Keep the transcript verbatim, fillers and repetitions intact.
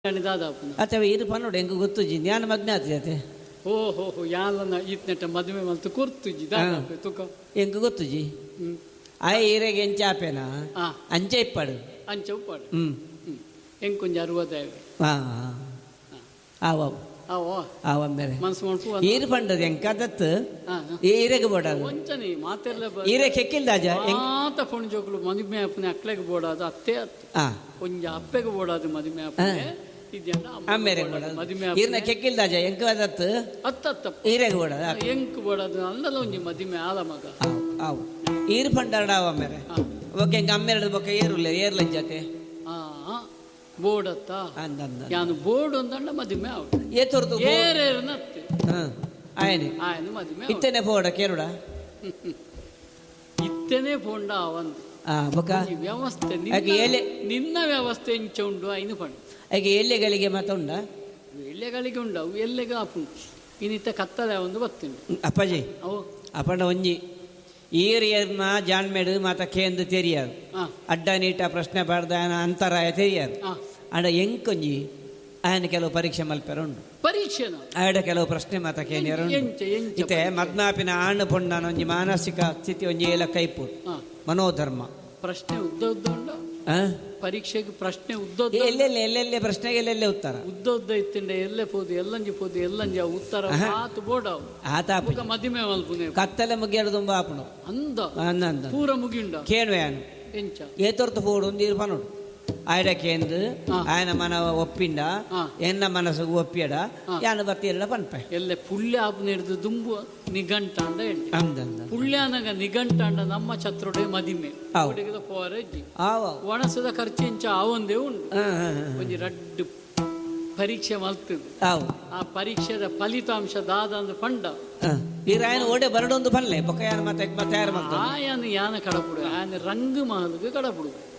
ಅಥವಾ ಇದು ಪನ್ನೋಡು ಹೆಂಗೆ ಗೊತ್ತುಜಿ ಜ್ಞಾನ ಮಗ್ನಾತಿ ಅತೆ ಓ ಹೋ ಹೋ ಯಾಲನ ಈತ್ನೆಟ ಮದುವೆ ಮಲ್ತು ಕೊರ್ತುಜಿ ತುಕ ಹೆಂಗೆ ಗೊತ್ತುಜಿ ಆಯ ಈರೆಗೆ ಎಂಚ ಆಪೇನ ಅಂಚೆ ಇಪ್ಪಾಡು ಅಂಚೆ ಉಪ್ಪಾಡು ಹ್ಮ್ ಹೆಂಗೆ ಕೊಂಚ ಅರುವತ್ತೈದು ಹಾ ಆವ ಆವ ಆವ ಬೇರೆ ಮನಸ್ಸು ಮಾಡ್ಕೊ ಈರು ಪಂಡದು ಹೆಂಗೆ ಕದತ್ತು ಈರೆಗೆ ಬೋಡದು ವಂಚನೆ ಮಾತೆಲ್ಲ ಈರೆ ಕೆಕ್ಕಿಲ್ದಾಜ ಮಾತ ಫೋನ್ ಜೋಕ್ಲು ಮದುವೆ ಅಪ್ಪನೆ ಅಕ್ಲೆಗೆ ಬೋಡಾದು ಅತ್ತೆ ಅತ್ತು ಕೊಂಚ ಅಪ್ಪೆಗೆ ಬೋಡಾದು ಮದುವೆ ಅಪ್ಪನೆ ಈರ್ನ ಕೆಕ್ಕಿಲ್ದಾಜ ಎಂಕ್ ಅದತ್ತು ಅತ್ತ ಈರೆಗೆ ಬೋಡದ ಎಂಕ್ ಬೋಡದು ಅಲ್ಲಲ್ಲ ಒಂಜಿ ಮದುವೆ ಆಲ ಮಗ ಅವು ಈರು ಪಂಡಾವ ಮೇರೆ ಓಕೆ ಹೆಂಗೆ ಅಮ್ಮೆರಡು ಬೊಕ್ಕ ಏರುಲ್ಲ ಏರ್ಲ ಜೊತೆ ಬೋಡತ್ತ ಯಾನು ಬೋರ್ಡ್ ಒಂದಂಡ ಮದುವೆ ಆವಡು ಏತೊರ್ದು ಏರೇರ್ನತ್ತೆ ಆಯನೆ ಆಯನ ಮದುವೆ ಇತ್ತೇನೆ ಬೋಡ ಕೇರುಡ ಇತ್ತೇನೆ ಪೋಂಡ ಅವಂದು ಬೊಕ್ಕ ವ್ಯವಸ್ಥೆ ನಿನ್ನ ವ್ಯವಸ್ಥೆ ಇಂಚ ಉಂಡು ಐನು ಪಂಡು ಹಾಗೆ ಎಳ್ಳೆಗಳಿಗೆ ಮಾತ್ರ ಉಂಡ ಎಳ್ಳೆಗಳಿಗೆ ಉಂಡು ಅವು ಎಳ್ಳೆಗ ಆಪುಂಡು ಇನ್ನಿತ್ತ ಕತ್ತಲೆ ಒಂದು ಬರ್ತೀನಿ ಅಪ್ಪಾಜಿ ಅವು ಅಪ್ಪಣ್ಣ ಒಂಜಿ ಈರಿಯರ್ನ ಜಾಣ್ಮೆಡು ಮಾತ ಕೇಂದ್ರ ತೆರಿಯಾರು ಅಡ್ಡ ನೀಟ ಪ್ರಶ್ನೆ ಪಡ್ದ ಅಂತರಾಯ ತೆರಿಯಾರು ಅಡ ಎಂಕೊಂಜಿ ಆಯನ ಕೆಲವು ಪರೀಕ್ಷೆ ಮಲ್ಪೆರ ಉಂಡು ಪರೀಕ್ಷೆ ಆಡ ಕೆಲವು ಪ್ರಶ್ನೆ ಮಾತ ಕೇನಿಯರು ಇತ್ತೆ ಮದ್ನಾಪಿನ ಆಣ್ಣು ಪೊಂಡನ ಒಂಜಿ ಮಾನಸಿಕ ಸ್ಥಿತಿ ಒಂಜಿ ಏಲ ಕೈಪು ಮನೋಧರ್ಮ ಪ್ರಶ್ನೆ ಉದ್ದ ಉದ್ದ ಉಂಡು ಪರೀಕ್ಷೆಗೆ ಪ್ರಶ್ನೆ ಉದ್ದೋದ್ದ ಎಲ್ಲೆಲ್ಲ ಎಲ್ಲೆಲ್ಲೇ ಪ್ರಶ್ನೆಗೆ ಎಲ್ಲೆಲ್ಲೇ ಉತ್ತರ ಉದ್ದೋದ್ದ ಇತ್ತಿಂಡೆ ಎಲ್ಲೇ ಪೋದು ಎಲ್ಲಂಜಿ ಪೋದು ಎಲ್ಲಂಜಿ ಉತ್ತರ ಆತು ಬೋಡಾವು ಆತ ಮದಿಮೆ ಮಲ್ಪುನೆ ಕತ್ತಲೆ ಮುಗಿಯಾಡು ತುಂಬ ಆಪುನು ಅಂದ ಅಂದ ಪೂರ ಮುಗಿಂಡ ಕೇಳುವೆನು ಎಂಚ ಏತೊರ್ತು ಪೋಡು ಒಂದು ಇರ್ಪನೋಡು ಆಯ್ಡಕೇಂದು ಆಯನ ಮನ ಒಪ್ಪಿಂಡ ಎನ್ನ ಮನಸ್ಸು ಒಪ್ಪಿಯಡ ಯಾನು ಬರ್ತಿಯಲ್ಲ ಪನ್ಪೆ ಎಲ್ಲ ಪುಳ್ಯ ಆಪು ಹಿಡಿದು ದುಂಬು ನಿಘಂಟ ಅಂಡ ಹೇಳಿ ಪುಳ್ಯನಾಗ ನಿಘಂಟ ಅಂಡ ನಮ್ಮ ಛತ್ರೊಡೆ ಮದಿಮೆ ಪೋರಜ್ಜಿ ಒಣಸದ ಖರ್ಚು ಇಂಚ ಅವೊಂದೇ ಉಂಟು ಒಂಜಿ ರಡ್ಡು ಪರೀಕ್ಷೆ ಮಲ್ತದೆ ಆ ಪರೀಕ್ಷೆದ ಫಲಿತಾಂಶ ದಾದ ಅಂದು ಪಂಡ ಈರಾಯನ ಓಡೆ ಬರಡೊಂದು ಬಲ್ಲೆ ಬೊಕ್ಕ ಯಾನ ಮತ್ತೆ ತಯಾರು ಮಾಡ್ತಾರೆ ಆಯನ ಯಾನ ಕಡಪುಡು ಆಯನ ರಂಗು ಮಹಲ್ಗೆ ಕಡಪುಡು